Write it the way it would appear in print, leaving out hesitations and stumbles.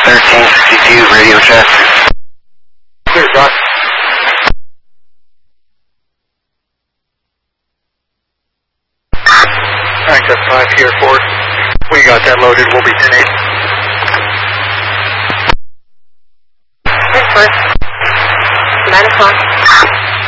1362, radio check. Clear, Doc. Alright, that's 5 Sierra 4. We got that loaded, we'll be 10-8. First, 9 o'clock.